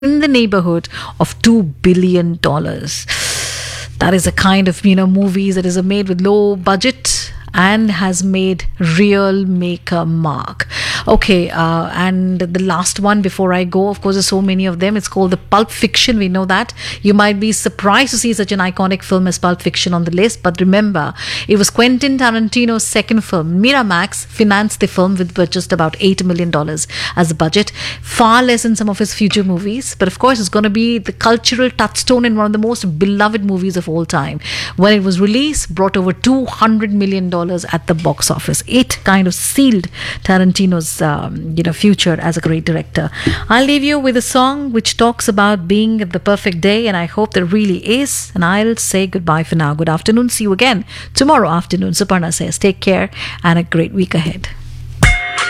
in the neighborhood of $2 billion. That is a kind of movies that is made with low budget and has made real maker mark. Okay, and the last one before I go, of course, there's so many of them. It's called the Pulp Fiction. We know that. You might be surprised to see such an iconic film as Pulp Fiction on the list, but remember, it was Quentin Tarantino's second film. Miramax financed the film with just about $8 million as a budget, far less than some of his future movies. But of course, it's going to be the cultural touchstone in one of the most beloved movies of all time. When it was released, brought over $200 million at the box office. It kind of sealed Tarantino's future as a great director. I'll leave you with a song which talks about being the perfect day, and I hope there really is. And I'll say goodbye for now. Good afternoon. See you again tomorrow afternoon. Suparna says, take care and a great week ahead.